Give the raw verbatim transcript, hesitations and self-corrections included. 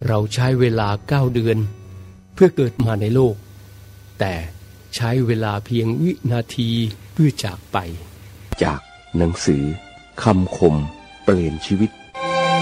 เราใช้เวลาเก้าเดือนเพื่อเกิดมาในโลกแต่ใช้เวลาเพียงวินาทีเพื่อจากไปจากหนังสือคำคมเปลี่ยนชีวิต